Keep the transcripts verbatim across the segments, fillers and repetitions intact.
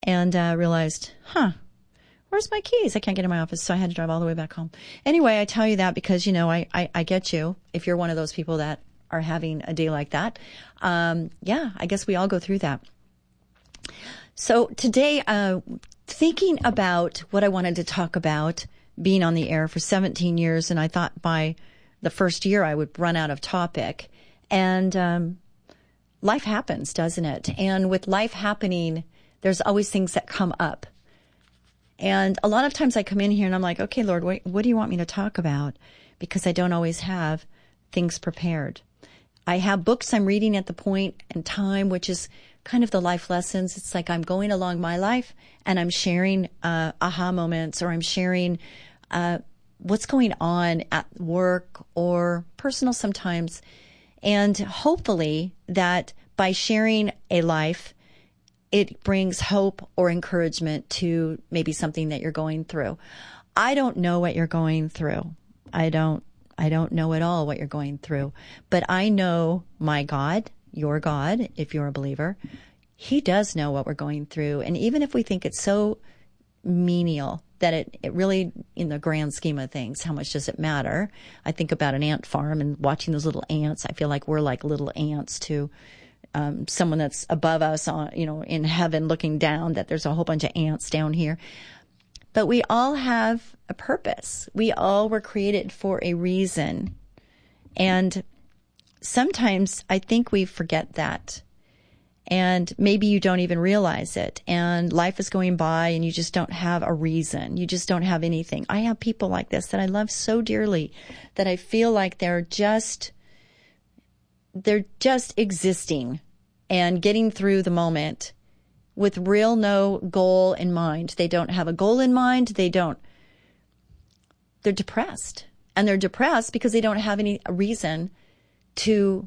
and uh, realized, huh, where's my keys? I can't get in my office, so I had to drive all the way back home. Anyway, I tell you that because, you know, I, I, I get you. If you're one of those people that are having a day like that, um, yeah, I guess we all go through that. So today, uh, thinking about what I wanted to talk about, being on the air for seventeen years, and I thought by the first year I would run out of topic. And um, life happens, doesn't it? And with life happening, there's always things that come up. And a lot of times I come in here and I'm like, okay, Lord, what, what do you want me to talk about? Because I don't always have things prepared. I have books I'm reading at the point in time, which is kind of the life lessons. It's like I'm going along my life and I'm sharing uh, aha moments, or I'm sharing uh, what's going on at work or personal sometimes. And hopefully that by sharing a life, it brings hope or encouragement to maybe something that you're going through. I don't know what you're going through. I don't, I don't know at all what you're going through, but I know my God, your God, if you're a believer, He does know what we're going through. And even if we think it's so menial that it, it really, in the grand scheme of things, how much does it matter? I think about an ant farm and watching those little ants. I feel like we're like little ants to um, someone that's above us, on, you know, in heaven looking down, that there's a whole bunch of ants down here. But we all have a purpose. We all were created for a reason. And sometimes I think we forget that. And maybe you don't even realize it. And life is going by and you just don't have a reason. You just don't have anything. I have people like this that I love so dearly that I feel like they're just, they're just existing and getting through the moment with real no goal in mind. They don't have a goal in mind. They don't, they're depressed. And they're depressed because they don't have any reason to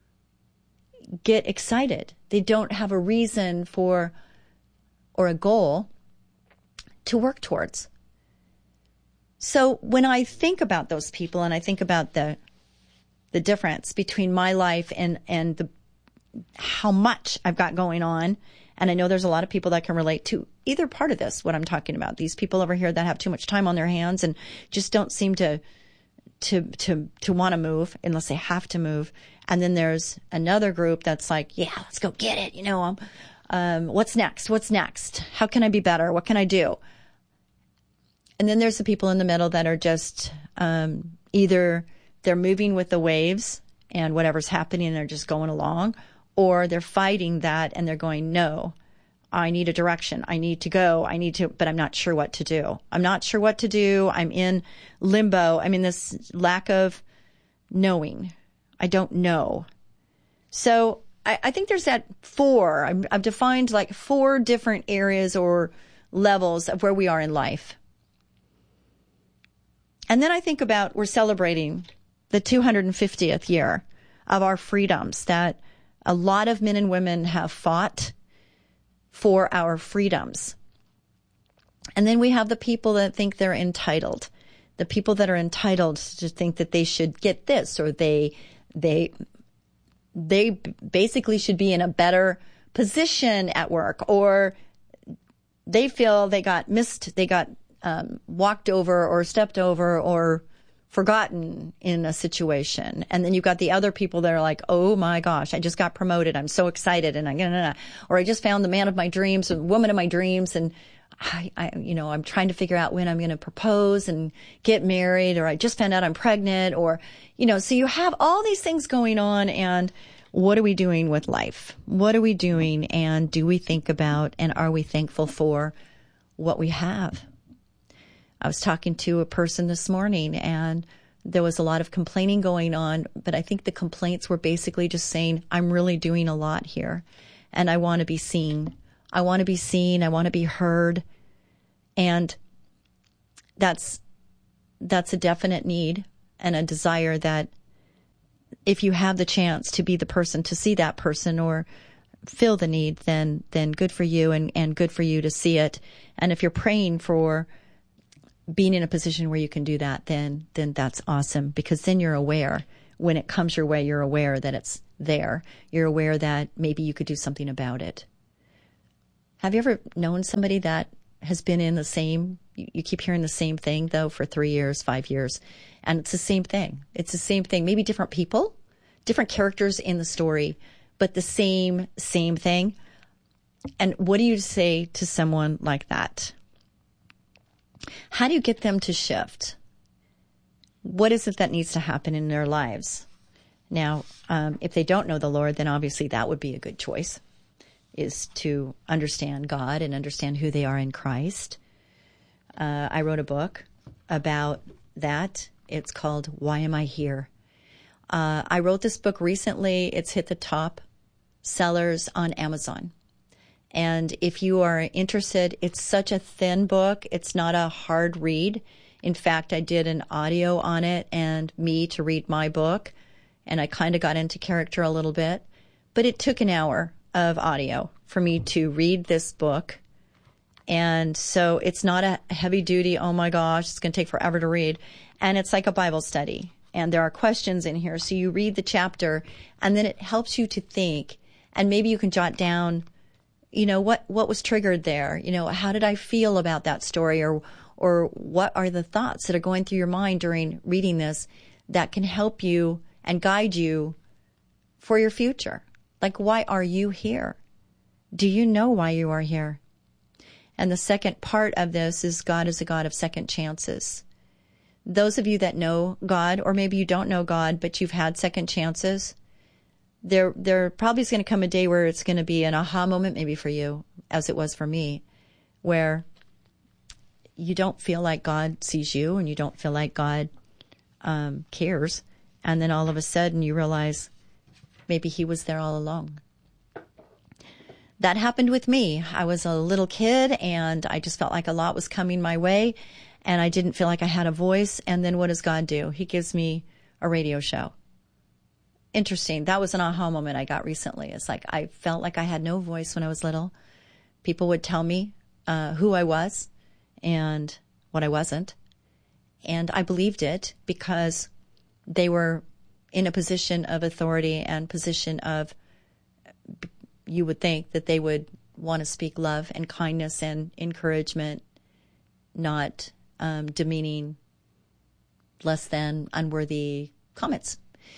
get excited. They don't have a reason for, or a goal to work towards. So when I think about those people and I think about the, the difference between my life and, and the, how much I've got going on, and I know there's a lot of people that can relate to either part of this, what I'm talking about. These people over here that have too much time on their hands and just don't seem to to to to want to move unless they have to move. And then there's another group that's like, yeah, let's go get it. You know, um, um, what's next? What's next? How can I be better? What can I do? And then there's the people in the middle that are just um, either they're moving with the waves and whatever's happening, they're just going along, or they're fighting that and they're going, no, I need a direction. I need to go. I need to, but I'm not sure what to do. I'm not sure what to do. I'm in limbo. I'm in this lack of knowing. I don't know. So I, I think there's that four. I've, I've defined like four different areas or levels of where we are in life. And then I think about we're celebrating the two hundred fiftieth year of our freedoms, that a lot of men and women have fought for our freedoms. And then we have the people that think they're entitled, the people that are entitled to think that they should get this, or they they they basically should be in a better position at work, or they feel they got missed, they got um, walked over or stepped over or forgotten in a situation. And then you've got the other people that are like, oh my gosh, I just got promoted. I'm so excited. And I'm gonna, or I just found the man of my dreams or the woman of my dreams. And I, I, you know, I'm trying to figure out when I'm going to propose and get married, or I just found out I'm pregnant, or, you know, so you have all these things going on. And what are we doing with life? What are we doing? And do we think about, and are we thankful for what we have? I was talking to a person this morning and there was a lot of complaining going on, but I think the complaints were basically just saying, I'm really doing a lot here and I want to be seen. I want to be seen. I want to be heard. And that's, that's a definite need and a desire that if you have the chance to be the person to see that person or feel the need, then, then good for you and, and good for you to see it. And if you're praying for being in a position where you can do that, then then that's awesome, because then you're aware. When it comes your way, you're aware that it's there. You're aware that maybe you could do something about it. Have you ever known somebody that has been in the same, you, you keep hearing the same thing though for three years, five years, and it's the same thing. It's the same thing. Maybe different people, different characters in the story, but the same, same thing. And what do you say to someone like that? How do you get them to shift? What is it that needs to happen in their lives? Now, um, if they don't know the Lord, then obviously that would be a good choice, is to understand God and understand who they are in Christ. Uh, I wrote a book about that. It's called Why Am I Here? Uh, I wrote this book recently. It's hit the top sellers on Amazon. And if you are interested, it's such a thin book. It's not a hard read. In fact, I did an audio on it and me to read my book. And I kind of got into character a little bit. But it took an hour of audio for me to read this book. And so it's not a heavy duty, oh my gosh, it's going to take forever to read. And it's like a Bible study. And there are questions in here. So you read the chapter and then it helps you to think. And maybe you can jot down, you know, what, what was triggered there? You know, how did I feel about that story? Or, or what are the thoughts that are going through your mind during reading this that can help you and guide you for your future? Like, why are you here? Do you know why you are here? And the second part of this is God is a God of second chances. Those of you that know God, or maybe you don't know God, but you've had second chances, there, there probably is going to come a day where it's going to be an aha moment, maybe for you, as it was for me, where you don't feel like God sees you and you don't feel like God um, cares. And then all of a sudden you realize maybe he was there all along. That happened with me. I was a little kid and I just felt like a lot was coming my way and I didn't feel like I had a voice. And then what does God do? He gives me a radio show. Interesting. That was an aha moment I got recently. It's like I felt like I had no voice when I was little. People would tell me uh, who I was and what I wasn't. And I believed it because they were in a position of authority and position of, you would think that they would want to speak love and kindness and encouragement, not um, demeaning, less than, unworthy comments.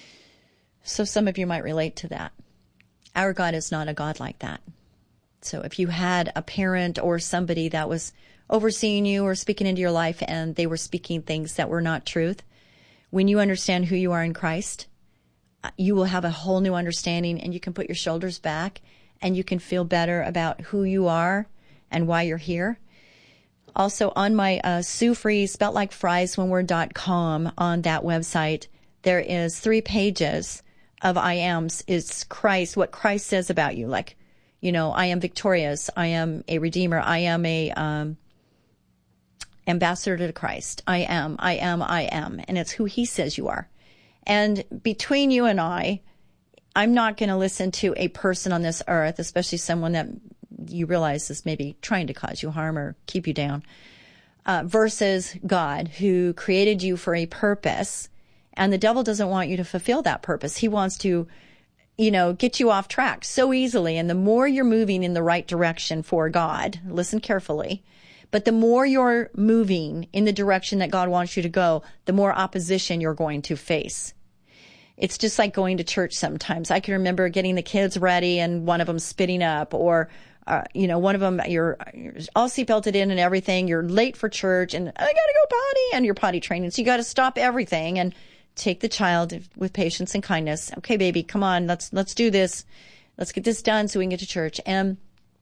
So some of you might relate to that. Our God is not a God like that. So if you had a parent or somebody that was overseeing you or speaking into your life and they were speaking things that were not truth, when you understand who you are in Christ, you will have a whole new understanding and you can put your shoulders back and you can feel better about who you are and why you're here. Also on my uh, Sue Free, spelt like fries, one word, dot com, on that website, there is three pages of I ams. It's Christ, what Christ says about you. Like, you know, I am victorious. I am a redeemer. I am a um, ambassador to Christ. I am, I am, I am. And it's who he says you are. And between you and I, I'm not going to listen to a person on this earth, especially someone that you realize is maybe trying to cause you harm or keep you down, uh, versus God, who created you for a purpose. And the devil doesn't want you to fulfill that purpose. He wants to, you know, get you off track so easily. And the more you're moving in the right direction for God, listen carefully, but the more you're moving in the direction that God wants you to go, the more opposition you're going to face. It's just like going to church sometimes. I can remember getting the kids ready and one of them spitting up, or, uh, you know, one of them, you're, you're all seatbelted in and everything. You're late for church and I got to go potty, and you're potty training. So you got to stop everything and take the child with patience and kindness. Okay, baby, come on. Let's, let's do this. Let's get this done so we can get to church. And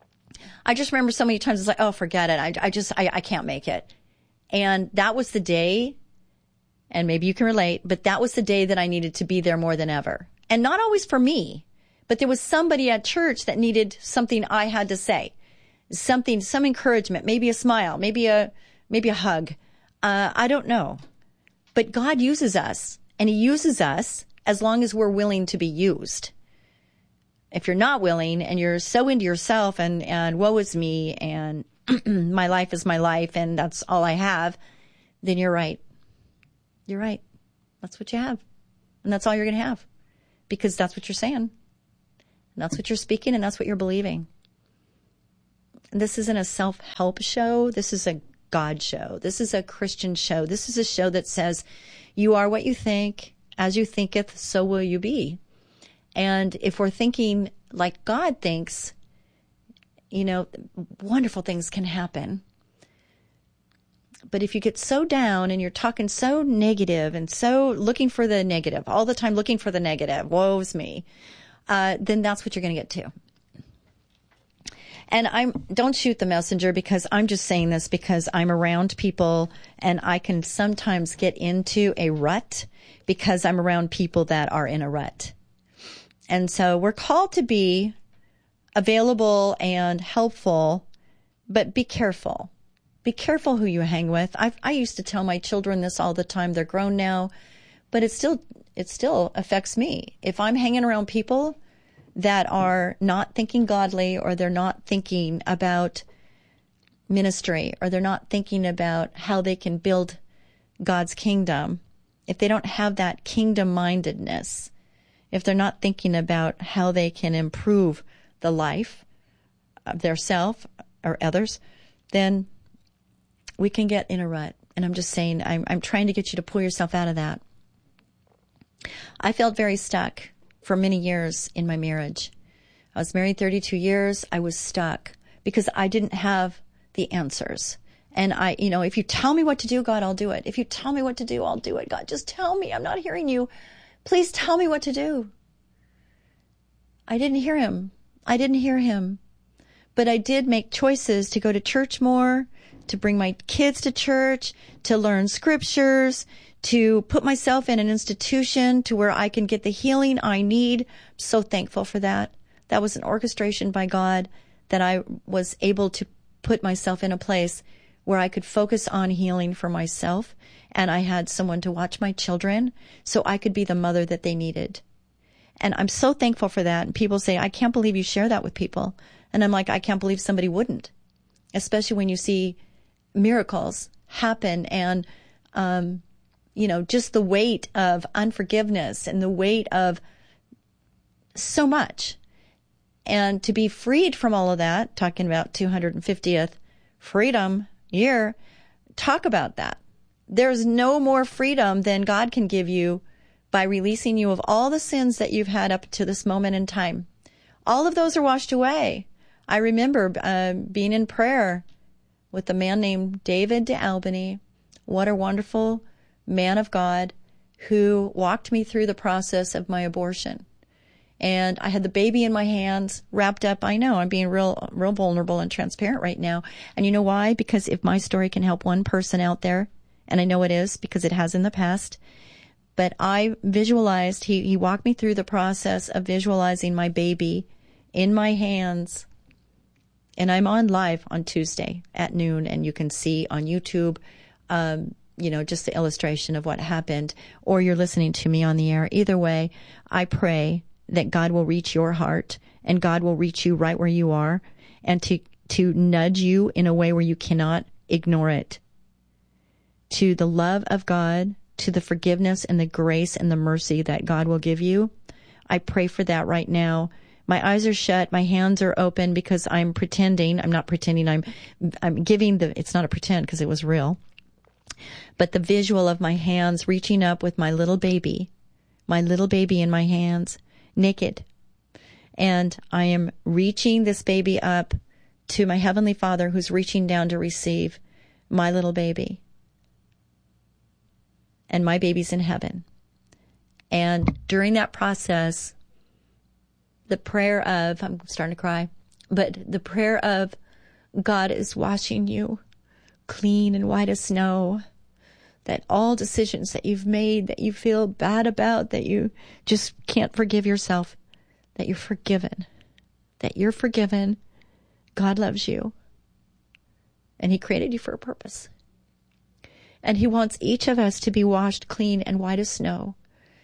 I just remember so many times it's like, oh, forget it. I, I just, I, I can't make it. And that was the day, and maybe you can relate, but that was the day that I needed to be there more than ever. And not always for me, but there was somebody at church that needed something I had to say, something, some encouragement, maybe a smile, maybe a, maybe a hug. Uh, I don't know. But God uses us, and he uses us as long as we're willing to be used. If you're not willing and you're so into yourself and, and woe is me and my life is my life and that's all I have, then you're right. You're right. That's what you have. And that's all you're going to have, because that's what you're saying. And that's what you're speaking, and that's what you're believing. this isn't a self-help show. This is a God show. This is a Christian show. This is a show that says, you are what you think, as you thinketh, so will you be. And if we're thinking like God thinks, you know, wonderful things can happen. But if you get so down and you're talking so negative and so looking for the negative, all the time looking for the negative, woe's me, uh, then that's what you're going to get to. And I'm, don't shoot the messenger, because I'm just saying this because I'm around people and I can sometimes get into a rut because I'm around people that are in a rut. And so we're called to be available and helpful, but be careful. Be careful who you hang with. I I used to tell my children this all the time. They're grown now, but it still it still affects me. If I'm hanging around people that are not thinking godly, or they're not thinking about ministry, or they're not thinking about how they can build God's kingdom, if they don't have that kingdom-mindedness, if they're not thinking about how they can improve the life of their self or others, then we can get in a rut. And I'm just saying, I'm, I'm trying to get you to pull yourself out of that. I felt very stuck for many years in my marriage. I was married thirty-two years. I was stuck because I didn't have the answers. And I, you know, if you tell me what to do, God, I'll do it. If you tell me what to do, I'll do it. God, just tell me. I'm not hearing you. Please tell me what to do. I didn't hear him. I didn't hear him. But I did make choices to go to church more, to bring my kids to church, to learn scriptures, to put myself in an institution to where I can get the healing I need. I'm so thankful for that. That was an orchestration by God, that I was able to put myself in a place where I could focus on healing for myself, and I had someone to watch my children so I could be the mother that they needed. And I'm so thankful for that. And people say, I can't believe you share that with people. And I'm like, I can't believe somebody wouldn't, especially when you see miracles happen, and, um, you know, just the weight of unforgiveness and the weight of so much. And to be freed from all of that, talking about two hundred fiftieth freedom year, talk about that. There's no more freedom than God can give you by releasing you of all the sins that you've had up to this moment in time. All of those are washed away. I remember uh, being in prayer with a man named David de Albany. What a wonderful man of God who walked me through the process of my abortion. And I had the baby in my hands, wrapped up. I know I'm being real, real vulnerable and transparent right now. And you know why? Because if my story can help one person out there, and I know it is because it has in the past, but I visualized, he, he walked me through the process of visualizing my baby in my hands. And I'm on live on Tuesday at noon, and you can see on YouTube, um, you know, just the illustration of what happened, or you're listening to me on the air. Either way, I pray that God will reach your heart, and God will reach you right where you are, and to, to nudge you in a way where you cannot ignore it, to the love of God, to the forgiveness and the grace and the mercy that God will give you. I pray for that right now. My eyes are shut. My hands are open because I'm pretending. I'm not pretending. I'm, I'm giving the, it's not a pretend because it was real, but the visual of my hands reaching up with my little baby, my little baby in my hands, naked. And I am reaching this baby up to my Heavenly Father, who's reaching down to receive my little baby. And my baby's in heaven. And during that process, the prayer of, I'm starting to cry, but the prayer of God is washing you clean and white as snow, that all decisions that you've made that you feel bad about, that you just can't forgive yourself, that you're forgiven, that you're forgiven. God loves you, and He created you for a purpose. And He wants each of us to be washed clean and white as snow.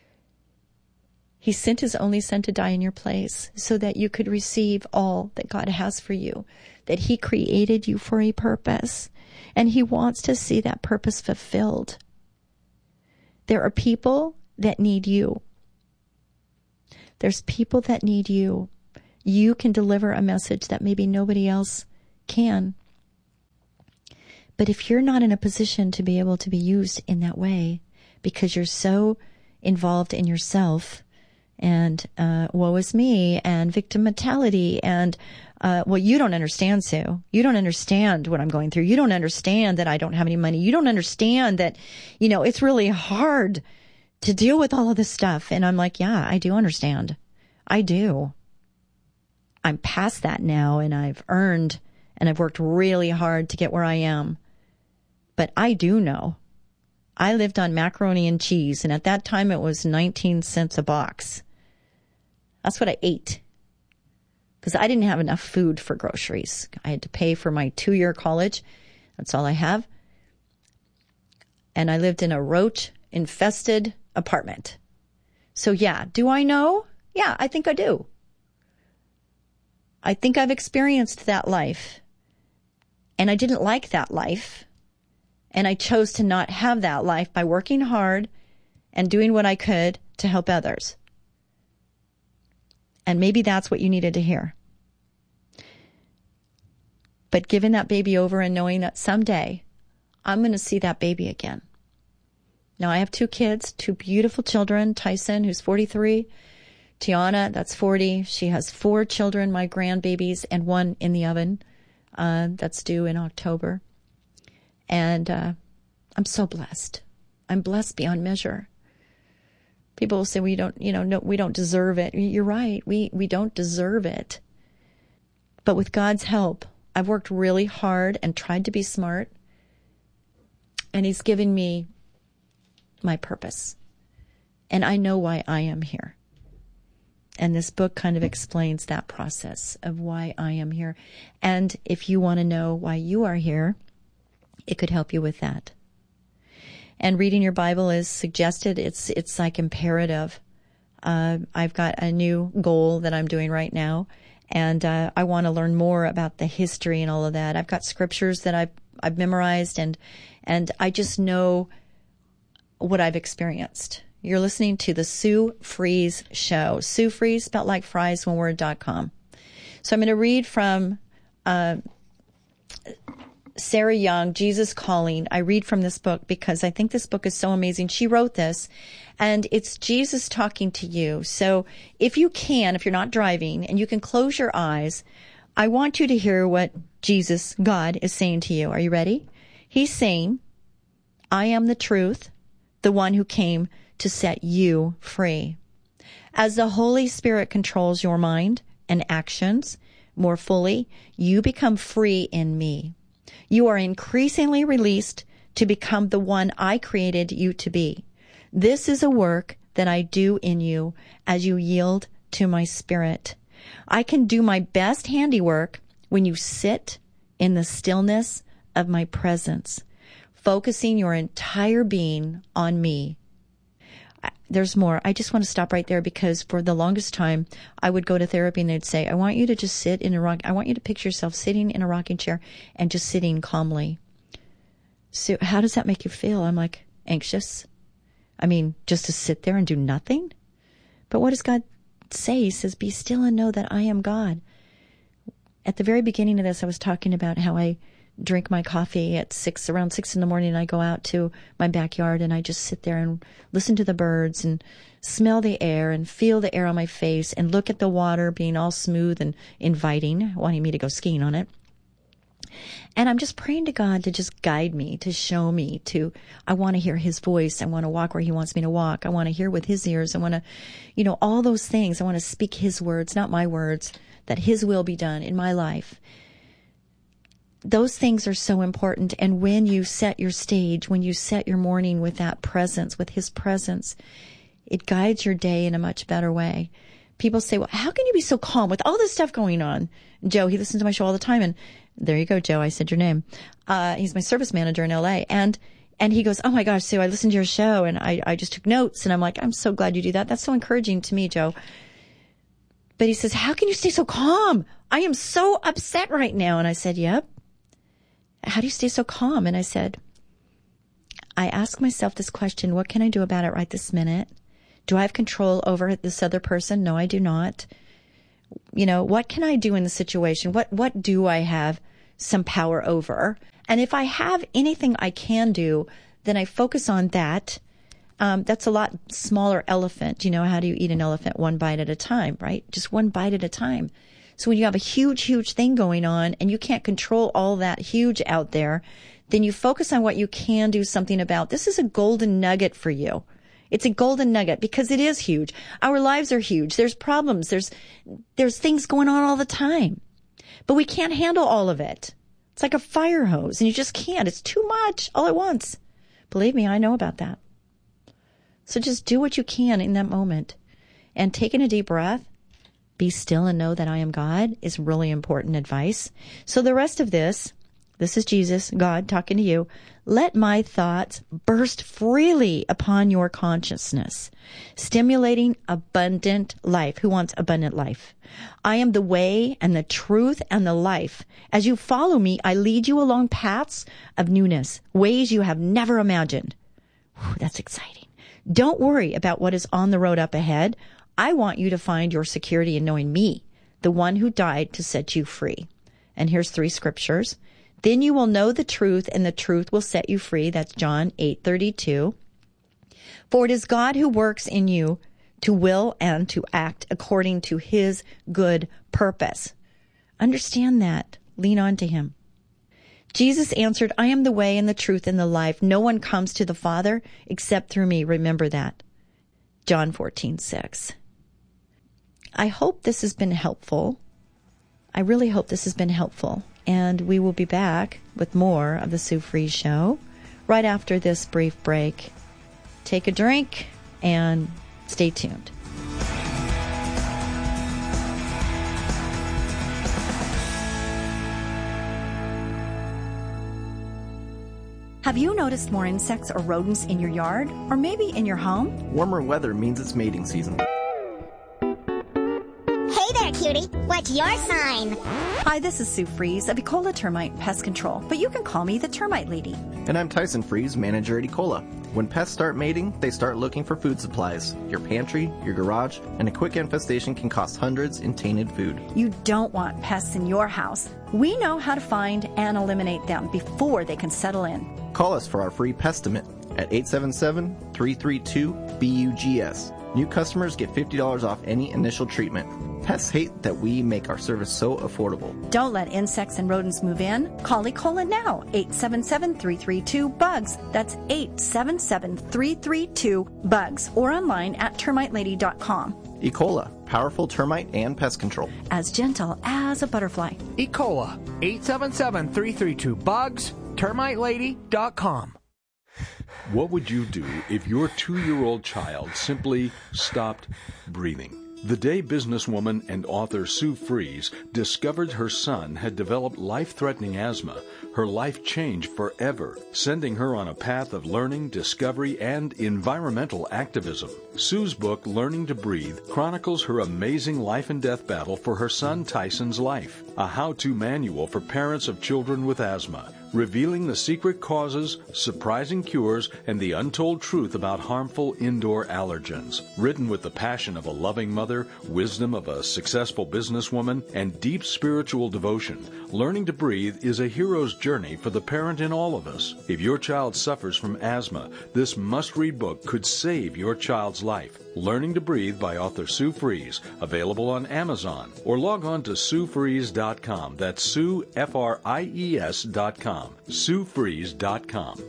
He sent His only Son to die in your place so that you could receive all that God has for you, that He created you for a purpose, and He wants to see that purpose fulfilled. There are people that need you. There's people that need you. You can deliver a message that maybe nobody else can. But if you're not in a position to be able to be used in that way because you're so involved in yourself and uh, woe is me and victim mentality and uh, well, you don't understand, Sue. You don't understand what I'm going through. You don't understand that I don't have any money. You don't understand that, you know, it's really hard to deal with all of this stuff. And I'm like, yeah, I do understand. I do. I'm past that now, and I've earned and I've worked really hard to get where I am. But I do know. I lived on macaroni and cheese, and at that time it was nineteen cents a box. That's what I ate. Because I didn't have enough food for groceries. I had to pay for my two-year college. That's all I have. And I lived in a roach-infested apartment. So yeah, do I know? Yeah, I think I do. I think I've experienced that life. And I didn't like that life. And I chose to not have that life by working hard and doing what I could to help others. And maybe that's what you needed to hear. But giving that baby over and knowing that someday I'm going to see that baby again. Now, I have two kids, two beautiful children. Tyson, who's forty-three. Tiana, that's forty. She has four children, my grandbabies, and one in the oven. Uh, that's due in October. And uh, I'm so blessed. I'm blessed beyond measure. People will say, we don't, you know, no, we don't deserve it. You're right. We, we don't deserve it. But with God's help, I've worked really hard and tried to be smart. And He's given me my purpose. And I know why I am here. And this book kind of explains that process of why I am here. And if you want to know why you are here, it could help you with that. And reading your Bible is suggested. It's it's like imperative. Uh, I've got a new goal that I'm doing right now, and uh, I want to learn more about the history and all of that. I've got scriptures that I've I've memorized, and and I just know what I've experienced. You're listening to the Sue Fries Show. Sue Fries, spelled like fries, one word, dot com. So I'm going to read from uh, Sarah Young, Jesus Calling. I read from this book because I think this book is so amazing. She wrote this, and it's Jesus talking to you. So if you can, if you're not driving, and you can close your eyes, I want you to hear what Jesus, God, is saying to you. Are you ready? He's saying, I am the truth, the one who came to set you free. As the Holy Spirit controls your mind and actions more fully, you become free in me. You are increasingly released to become the one I created you to be. This is a work that I do in you as you yield to my spirit. I can do my best handiwork when you sit in the stillness of my presence, focusing your entire being on me. There's more. I just want to stop right there because for the longest time, I would go to therapy and they'd say, I want you to just sit in a rock. I want you to picture yourself sitting in a rocking chair and just sitting calmly. So how does that make you feel? I'm like, anxious. I mean, just to sit there and do nothing? But what does God say? He says, be still and know that I am God. At the very beginning of this, I was talking about how I drink my coffee at six, around six in the morning, and I go out to my backyard and I just sit there and listen to the birds and smell the air and feel the air on my face and look at the water being all smooth and inviting, wanting me to go skiing on it. And I'm just praying to God to just guide me, to show me, to, I want to hear His voice. I want to walk where He wants me to walk. I want to hear with His ears. I want to, you know, all those things. I want to speak His words, not my words, that His will be done in my life. Those things are so important. And when you set your stage, when you set your morning with that presence, with His presence, it guides your day in a much better way. People say, well, how can you be so calm with all this stuff going on? Joe, he listens to my show all the time. And there you go, Joe. I said your name. Uh, he's my service manager in L A. And, and he goes, oh my gosh, Sue, I listened to your show and I, I just took notes. And I'm like, I'm so glad you do that. That's so encouraging to me, Joe. But he says, how can you stay so calm? I am so upset right now. And I said, yep. How do you stay so calm? And I said, I ask myself this question, what can I do about it right this minute? Do I have control over this other person? No, I do not. You know, what can I do in the situation? What, what do I have some power over. And if I have anything I can do, then I focus on that. Um, that's a lot smaller elephant. You know, how do you eat an elephant? One bite at a time, right? Just one bite at a time. So when you have a huge, huge thing going on and you can't control all that huge out there, then you focus on what you can do something about. This is a golden nugget for you. It's a golden nugget because it is huge. Our lives are huge. There's problems. There's, there's things going on all the time, but we can't handle all of it. It's like a fire hose and you just can't. It's too much all at once. Believe me, I know about that. So just do what you can in that moment and taking a deep breath. Be still and know that I am God is really important advice. So the rest of this, this is Jesus, God talking to you. Let my thoughts burst freely upon your consciousness, stimulating abundant life. Who wants abundant life? I am the way and the truth and the life. As you follow me, I lead you along paths of newness, ways you have never imagined. Whew, that's exciting. Don't worry about what is on the road up ahead. I want you to find your security in knowing me, the one who died to set you free. And here's three scriptures. Then you will know the truth, and the truth will set you free. That's John eight thirty-two. For it is God who works in you to will and to act according to his good purpose. Understand that. Lean on to him. Jesus answered, I am the way and the truth and the life. No one comes to the Father except through me. Remember that. John fourteen six. I hope this has been helpful. I really hope this has been helpful. And we will be back with more of the Sue Fries Show right after this brief break. Take a drink and stay tuned. Have you noticed more insects or rodents in your yard or maybe in your home? Warmer weather means it's mating season. Hey there, cutie. What's your sign? Hi, this is Sue Fries of Ecola Termite Pest Control, but you can call me the Termite Lady. And I'm Tyson Fries, manager at Ecola. When pests start mating, they start looking for food supplies. Your pantry, your garage, and a quick infestation can cost hundreds in tainted food. You don't want pests in your house. We know how to find and eliminate them before they can settle in. Call us for our free Pestimate at eight seven seven, three three two, B U G S. New customers get fifty dollars off any initial treatment. Pests hate that we make our service so affordable. Don't let insects and rodents move in. Call Ecola now, eight seven seven, three three two, B U G S. That's eight seven seven, three three two, B U G S. Or online at termite lady dot com. Ecola, powerful termite and pest control. As gentle as a butterfly. Ecola, eight seven seven, three three two, B U G S, termite lady dot com. What would you do if your two-year-old child simply stopped breathing? The day businesswoman and author Sue Fries discovered her son had developed life-threatening asthma, her life changed forever, sending her on a path of learning, discovery, and environmental activism. Sue's book, Learning to Breathe, chronicles her amazing life and death battle for her son Tyson's life, a how-to manual for parents of children with asthma, revealing the secret causes, surprising cures, and the untold truth about harmful indoor allergens. Written with the passion of a loving mother, wisdom of a successful businesswoman, and deep spiritual devotion, Learning to Breathe is a hero's journey for the parent in all of us. If your child suffers from asthma, this must-read book could save your child's life. Learning to Breathe by author Sue Fries, available on Amazon, or log on to sue fries dot com. That's Sue, F R I E S dot com. sue fries dot com.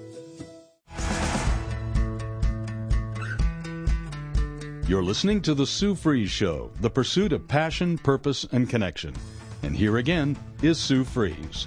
You're listening to The Sue Fries Show, the pursuit of passion, purpose, and connection. And here again is Sue Fries.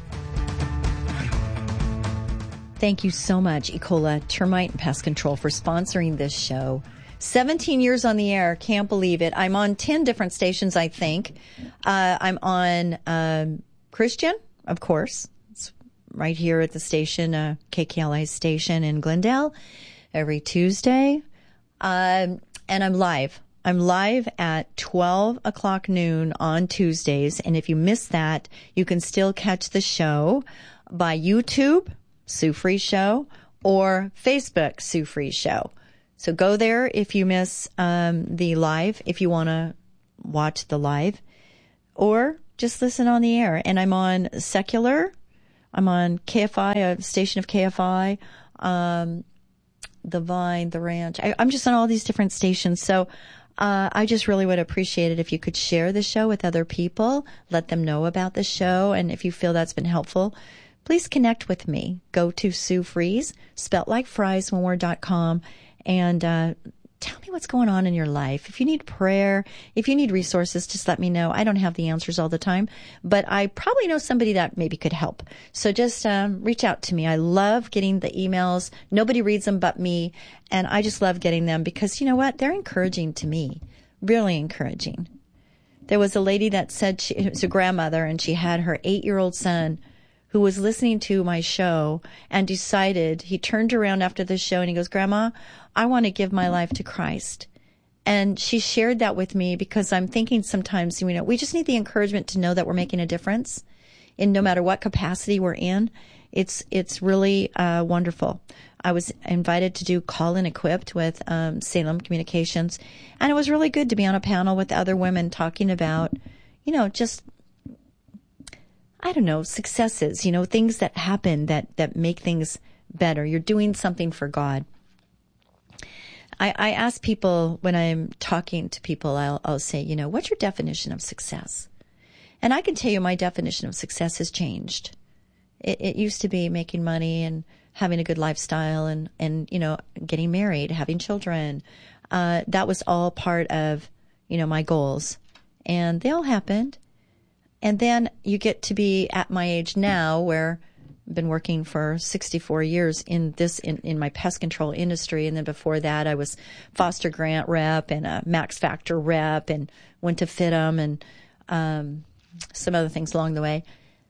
Thank you so much, Ecola Termite and Pest Control, for sponsoring this show. seventeen years on the air. Can't believe it. I'm on ten different stations, I think. Uh, I'm on um, Christian, of course. It's right here at the station, uh, K K L I station in Glendale, every Tuesday. Um, and I'm live. I'm live at twelve o'clock noon on Tuesdays. And if you miss that, you can still catch the show by YouTube, Sue Fries Show, or Facebook, Sue Fries Show. So go there if you miss um, the live, if you want to watch the live, or just listen on the air. And I'm on Secular, I'm on K F I, a station of K F I, um, the Vine, the Ranch. I, I'm just on all these different stations. So uh, I just really would appreciate it if you could share the show with other people, let them know about the show, and if you feel that's been helpful, please connect with me. Go to Sue Fries, spelt like fries, one word, dot com, and uh, tell me what's going on in your life. If you need prayer, if you need resources, just let me know. I don't have the answers all the time, but I probably know somebody that maybe could help. So just um, reach out to me. I love getting the emails. Nobody reads them but me, and I just love getting them because, you know what? They're encouraging to me, really encouraging. There was a lady that said she it was a grandmother, and she had her eight-year-old son who was listening to my show and decided, he turned around after the show and he goes, Grandma, I want to give my life to Christ. And she shared that with me because I'm thinking sometimes, you know, we just need the encouragement to know that we're making a difference in no matter what capacity we're in. It's, it's really uh, wonderful. I was invited to do Call in Equipped with um, Salem Communications, and it was really good to be on a panel with other women talking about, you know, just I don't know, successes, you know, things that happen that, that make things better. You're doing something for God. I, I ask people when I'm talking to people, I'll, I'll say, you know, what's your definition of success? And I can tell you my definition of success has changed. It, it used to be making money and having a good lifestyle and, and you know, getting married, having children. Uh, that was all part of, you know, my goals. And they all happened. And then you get to be at my age now where I've been working for sixty-four years in this, in, in my pest control industry. And then before that, I was foster grant rep and a Max Factor rep and went to F I T M and um, some other things along the way.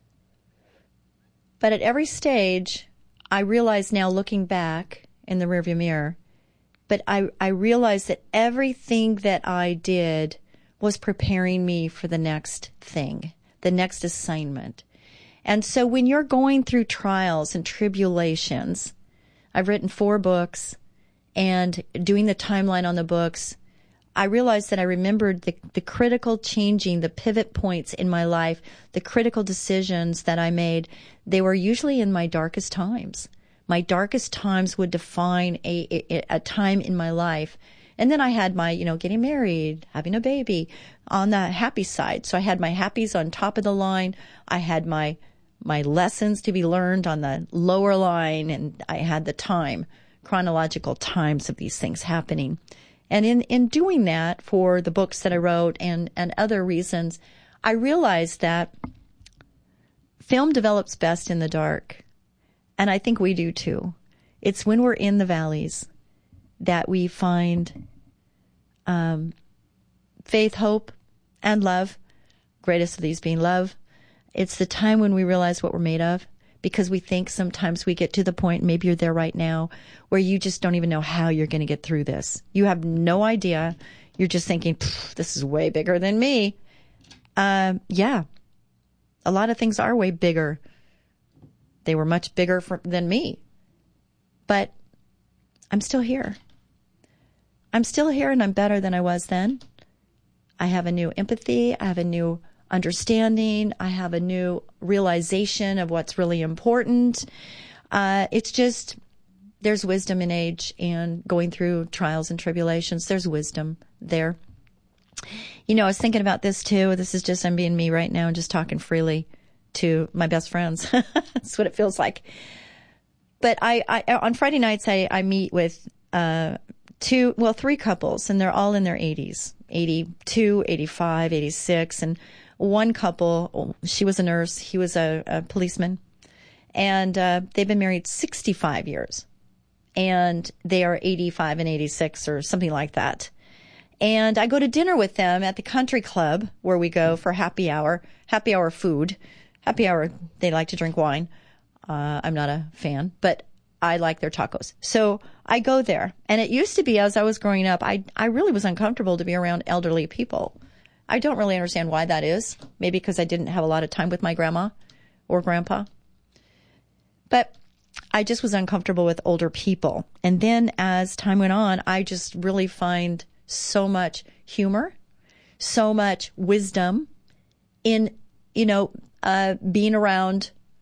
But at every stage, I realize now looking back in the rearview mirror, but I, I realize that everything that I did was preparing me for the next thing, the next assignment. And so when you're going through trials and tribulations, I've written four books, and doing the timeline on the books, I realized that I remembered the, the critical changing, the pivot points in my life, the critical decisions that I made. They were usually in my darkest times. My darkest times would define a, a, a time in my life. And then I had my, you know, getting married, having a baby on the happy side. So I had my happies on top of the line. I had my my lessons to be learned on the lower line. And I had the time, chronological times of these things happening. And in, in doing that for the books that I wrote and, and other reasons, I realized that film develops best in the dark. And I think we do too. It's when we're in the valleys that we find um, faith, hope, and love, greatest of these being love. It's the time when we realize what we're made of, because we think sometimes we get to the point, maybe you're there right now, where you just don't even know how you're going to get through this. You have no idea. You're just thinking, this is way bigger than me. Uh, yeah, a lot of things are way bigger. They were much bigger for, than me. But I'm still here. I'm still here, and I'm better than I was then. I have a new empathy. I have a new understanding. I have a new realization of what's really important. Uh, it's just, there's wisdom in age and going through trials and tribulations. There's wisdom there. You know, I was thinking about this too. This is just, I'm being me right now and just talking freely to my best friends. That's what it feels like. But I, I on Friday nights, I, I meet with uh, two, well, three couples, and they're all in their eighties, eighty-two, eighty-five, eighty-six. And one couple, she was a nurse, he was a, a policeman, and uh, they've been married sixty-five years. And they are eighty-five and eighty-six or something like that. And I go to dinner with them at the country club where we go for happy hour, happy hour food. Happy hour, they like to drink wine. Uh, I'm not a fan, but I like their tacos. So I go there. And it used to be, as I was growing up, I, I really was uncomfortable to be around elderly people. I don't really understand why that is. Maybe because I didn't have a lot of time with my grandma or grandpa. But I just was uncomfortable with older people. And then as time went on, I just really find so much humor, so much wisdom in, you know, uh, being around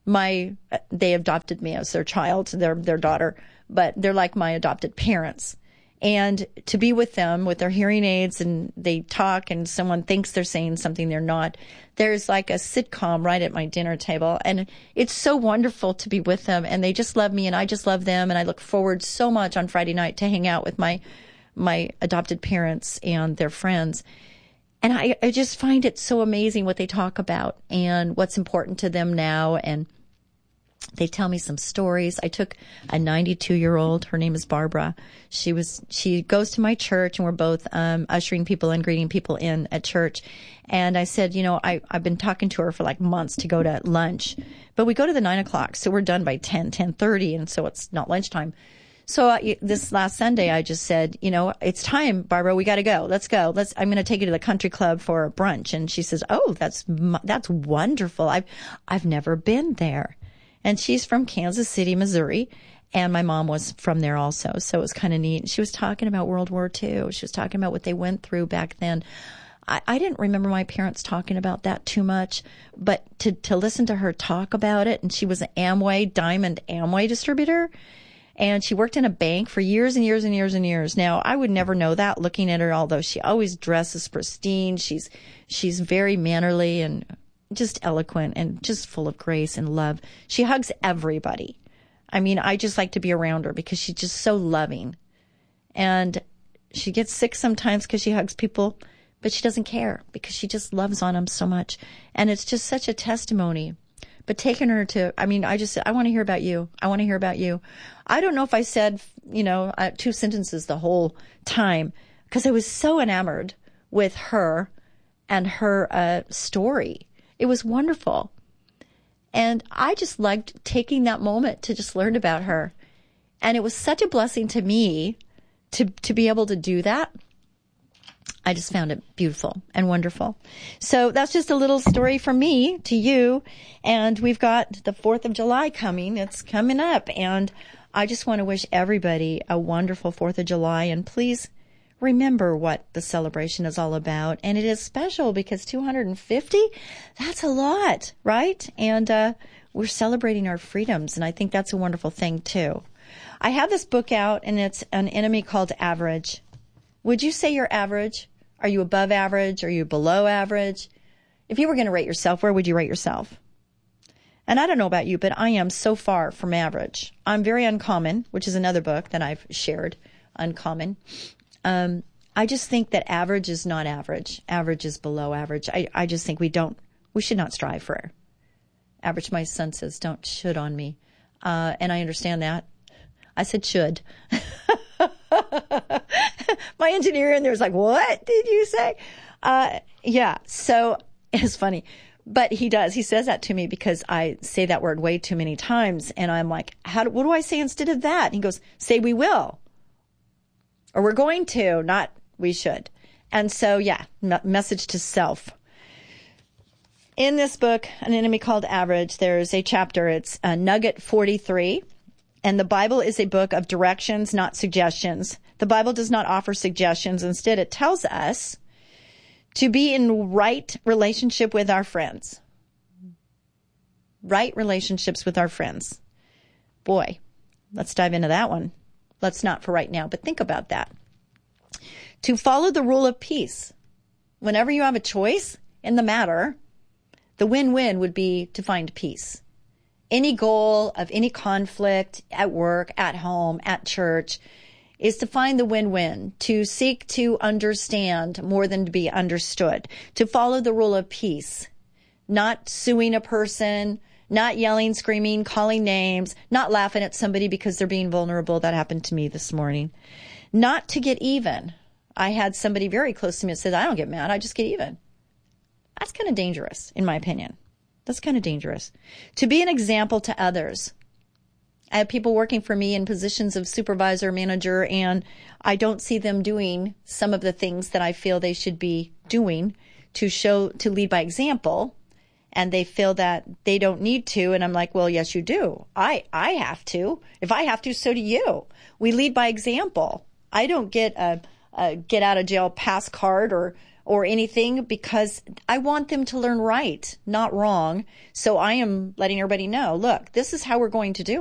my, they adopted me as their child, their, their daughter, but they're like my adopted parents. And to be with them with their hearing aids and they talk and someone thinks they're saying something they're not. There's like a sitcom right at my dinner table. And it's so wonderful to be with them. And they just love me and I just love them. And I look forward so much on Friday night to hang out with my, my adopted parents and their friends. And I, I just find it so amazing what they talk about and what's important to them now. And they tell me some stories. I took a ninety-two-year-old. Her name is Barbara. She was, she goes to my church and we're both, um, ushering people and greeting people in at church. And I said, you know, I, I've been talking to her for like months to go to lunch, but we go to the nine o'clock. So we're done by ten, ten thirty. And so it's not lunchtime. So uh, this last Sunday, I just said, you know, it's time, Barbara, we got to go. Let's go. Let's, I'm going to take you to the country club for a brunch. And she says, oh, that's, that's wonderful. I've, I've never been there. And she's from Kansas City, Missouri. And my mom was from there also. So it was kind of neat. She was talking about World War Two. She was talking about what they went through back then. I, I didn't remember my parents talking about that too much, but to, to listen to her talk about it. And she was an Amway, Diamond Amway distributor. And she worked in a bank for years and years and years and years. Now, I would never know that looking at her, although she always dresses pristine. She's, she's very mannerly and just eloquent and just full of grace and love. She hugs everybody. I mean, I just like to be around her because she's just so loving. And she gets sick sometimes because she hugs people, but she doesn't care because she just loves on them so much. And it's just such a testimony. But taking her to, I mean, I just said, I want to hear about you. I want to hear about you. I don't know if I said, you know, uh, two sentences the whole time because I was so enamored with her and her uh, story. It was wonderful. And I just liked taking that moment to just learn about her. And it was such a blessing to me to, to be able to do that. I just found it beautiful and wonderful. So that's just a little story from me to you. And we've got the fourth of July coming. It's coming up. And I just want to wish everybody a wonderful fourth of July. And please remember what the celebration is all about. And it is special because two hundred fifty, that's a lot, right? And uh, we're celebrating our freedoms. And I think that's a wonderful thing, too. I have this book out, and it's An Enemy Called Average. Would you say you're average? Are you above average? Are you below average? If you were going to rate yourself, where would you rate yourself? And I don't know about you, but I am so far from average. I'm very uncommon, which is another book that I've shared, Uncommon. Um, I just think that average is not average. Average is below average. I, I just think we don't, we should not strive for average. My son says, don't should on me. Uh, and I understand that. I said should. My engineer in there was like, what did you say? Uh, yeah. So it's funny, but he does. He says that to me because I say that word way too many times. And I'm like, how do, what do I say instead of that? And he goes, say we will, or we're going to, not we should. And so, yeah, m- message to self. In this book, An Enemy Called Average, there's a chapter. It's uh, Nugget forty-three. And the Bible is a book of directions, not suggestions. The Bible does not offer suggestions. Instead, it tells us to be in right relationship with our friends. Right relationships with our friends. Boy, let's dive into that one. Let's not for right now, but think about that. To follow the rule of peace. Whenever you have a choice in the matter, the win-win would be to find peace. Any goal of any conflict at work, at home, at church is to find the win-win, to seek to understand more than to be understood, to follow the rule of peace, not suing a person, not yelling, screaming, calling names, not laughing at somebody because they're being vulnerable. That happened to me this morning. Not to get even. I had somebody very close to me that said, I don't get mad, I just get even. That's kind of dangerous, in my opinion. That's kind of dangerous. To be an example to others. I have people working for me in positions of supervisor, manager, and I don't see them doing some of the things that I feel they should be doing to show, to lead by example. And they feel that they don't need to. And I'm like, well, yes, you do. I, I have to. If I have to, so do you. We lead by example. I don't get a, a get out of jail pass card or or anything, because I want them to learn right, not wrong. So I am letting everybody know, look, this is how we're going to do